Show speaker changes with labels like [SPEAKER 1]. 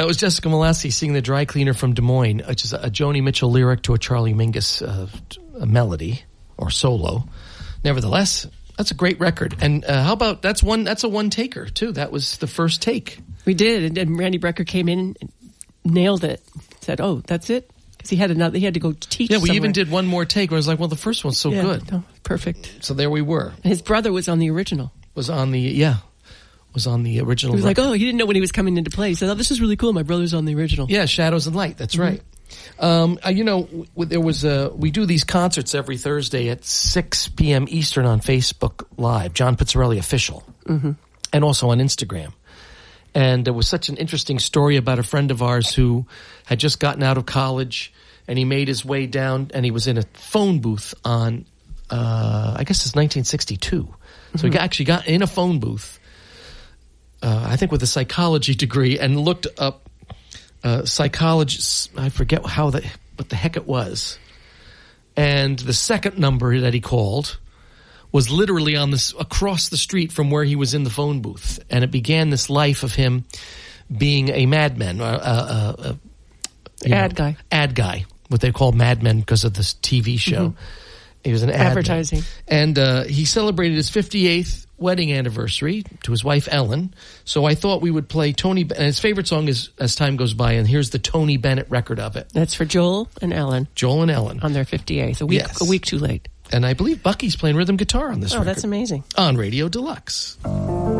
[SPEAKER 1] That was Jessica Malassi singing The Dry Cleaner from Des Moines, which is a Joni Mitchell lyric to a Charlie Mingus a melody or solo. Nevertheless, that's a great record. And how about that's a one-taker, too. That was the first take.
[SPEAKER 2] We did, and Randy Brecker came in and nailed it. Said, "Oh, that's it." Because he had to go teach.
[SPEAKER 1] Yeah, we
[SPEAKER 2] somewhere.
[SPEAKER 1] even did one more take where I was like, well, the first one's so good.
[SPEAKER 2] No, perfect.
[SPEAKER 1] So there we were.
[SPEAKER 2] And his brother was on the original.
[SPEAKER 1] Was on the original.
[SPEAKER 2] He was
[SPEAKER 1] record.
[SPEAKER 2] like, oh, he didn't know when he was coming into play. He said, oh, this is really cool. My brother's on the original.
[SPEAKER 1] Yeah, Shadows and Light. That's right. There was we do these concerts every Thursday at 6 p.m. Eastern on Facebook Live, John Pizzarelli Official, and also on Instagram. And there was such an interesting story about a friend of ours who had just gotten out of college, and he made his way down, and he was in a phone booth on, I guess it's 1962. So he actually got in a phone booth, I think with a psychology degree, and looked up psychologists. I forget what the heck it was. And the second number that he called was literally across the street from where he was in the phone booth. And it began this life of him being a madman,
[SPEAKER 2] ad
[SPEAKER 1] guy, what they call madmen because of this TV show. He was an
[SPEAKER 2] advertising.
[SPEAKER 1] And he celebrated his 58th wedding anniversary to his wife, Ellen. So I thought we would play Tony, and his favorite song is As Time Goes By, and here's the Tony Bennett record of it.
[SPEAKER 2] That's for Joel and Ellen.
[SPEAKER 1] Joel and Ellen.
[SPEAKER 2] On their 58th, a week too late.
[SPEAKER 1] And I believe Bucky's playing rhythm guitar on this record.
[SPEAKER 2] Oh, that's amazing.
[SPEAKER 1] On Radio Deluxe.